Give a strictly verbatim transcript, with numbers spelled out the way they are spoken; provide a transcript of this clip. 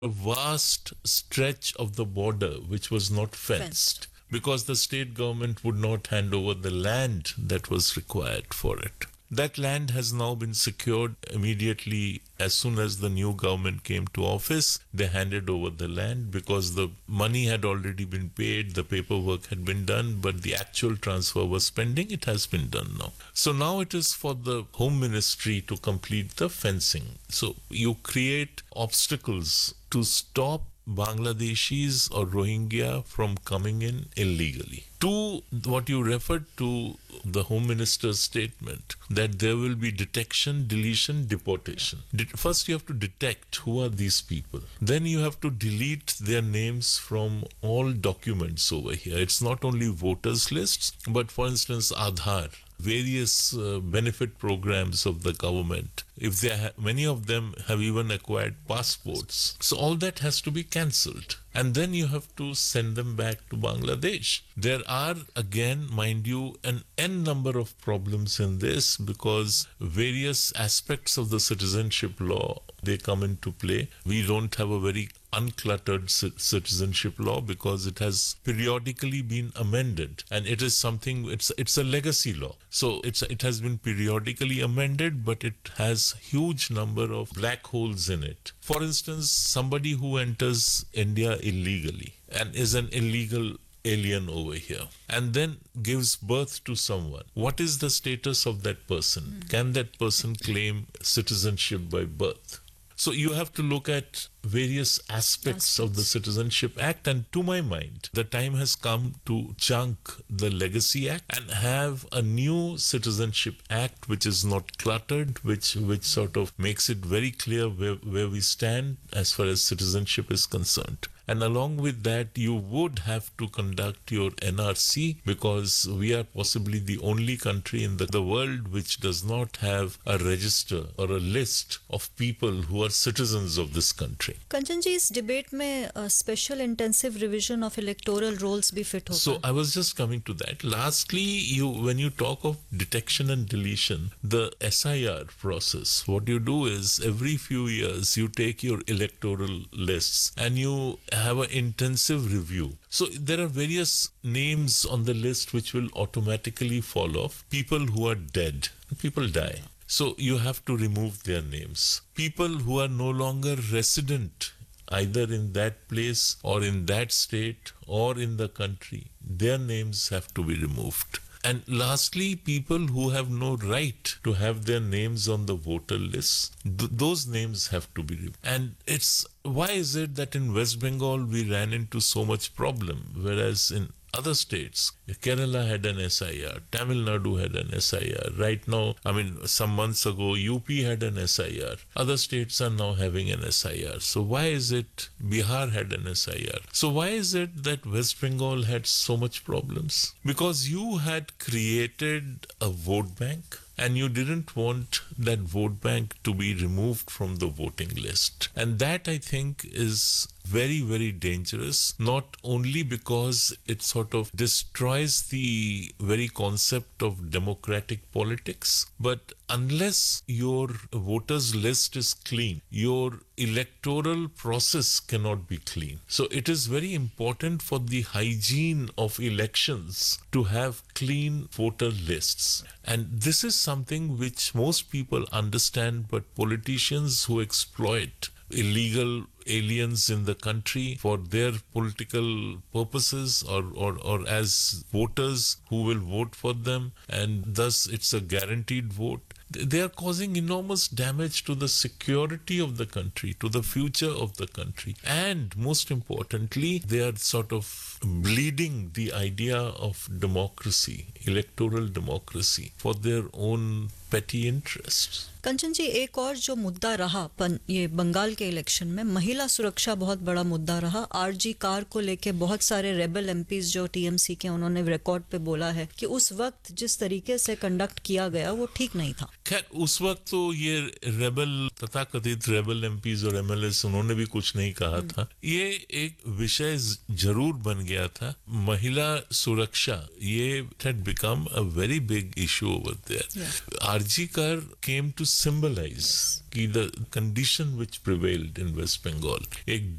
a vast stretch of the border which was not fenced, Fenced. because the state government would not hand over the land that was required for it. That land has now been secured immediately as soon as the new government came to office. They handed over the land because the money had already been paid, the paperwork had been done, but the actual transfer was pending. It has been done now. So now it is for the Home Ministry to complete the fencing. So you create obstacles to stop Bangladeshis or Rohingya from coming in illegally. To what you referred to, the Home Minister's statement that there will be detection, deletion, deportation. De- First, you have to detect who are these people. Then you have to delete their names from all documents over here. It's not only voters lists, but for instance, Aadhaar, various uh, benefit programs of the government. If they ha- many of them have even acquired passports. So all that has to be cancelled. And then you have to send them back to Bangladesh. There are, again, mind you, an N number of problems in this because various aspects of the citizenship law, they come into play. We don't have a very uncluttered ci- citizenship law because it has periodically been amended, and it is something, it's it's a legacy law. So it's it has been periodically amended, but it has huge number of black holes in it. For instance, somebody who enters India illegally and is an illegal alien over here and then gives birth to someone, what is the status of that person? Mm. Can that person claim citizenship by birth? So you have to look at various aspects of the Citizenship Act, and to my mind, the time has come to chunk the Legacy Act and have a new Citizenship Act which is not cluttered, which which sort of makes it very clear where, where we stand as far as citizenship is concerned. And along with that, you would have to conduct your N R C because we are possibly the only country in the, the world which does not have a register or a list of people who are citizens of this country. कंचन जी, इस debate में special intensive revision of electoral rolls भी fit होता So है. I was just coming to that. Lastly, you when you talk of detection and deletion, the S I R process, what you do is every few years you take your electoral lists and you have an intensive review. So there are various names on the list which will automatically fall off. People who are dead, people die. So you have to remove their names. People who are no longer resident either in that place or in that state or in the country, their names have to be removed. And lastly, people who have no right to have their names on the voter list, th- those names have to be removed. And it's, why is it that in West Bengal we ran into so much problem, whereas in other states, Kerala had an S I R, Tamil Nadu had an S I R. Right now, I mean, some months ago, U P had an S I R. Other states are now having an S I R. So why is it Bihar had an S I R? So why is it that West Bengal had so much problems? Because you had created a vote bank and you didn't want that vote bank to be removed from the voting list. And that, I think, is very, very dangerous, not only because it sort of destroys the very concept of democratic politics, but unless your voters list is clean, your electoral process cannot be clean. So it is very important for the hygiene of elections to have clean voter lists. And this is something which most people understand, but politicians who exploit illegal aliens in the country for their political purposes or, or, or as voters who will vote for them, and thus it's a guaranteed vote. They are causing enormous damage to the security of the country, to the future of the country. And most importantly, they are sort of bleeding the idea of democracy, electoral democracy, for their own petty interests. कंचन जी, एक और जो मुद्दा रहा पन, ये बंगाल के election में महिला सुरक्षा बहुत बड़ा मुद्दा रहा. आरजी कार को लेके बहुत सारे रेबल एमपीज जो टीएमसी के, उन्होंने रिकॉर्ड पे बोला है कि उस वक्त जिस तरीके से कंडक्ट किया गया वो ठीक नहीं था. खैर, उस वक्त तो ये रेबल तथाकथित रेबल एमपीज और एमएलएस उन्होंने भी कुछ नहीं कहा था. ये एक विषय जरूर बन गया था. महिला सुरक्षा, ये had become a very big issue over there. Yeah. RG car came to symbolize yes. the condition which prevailed in West Bengal. एक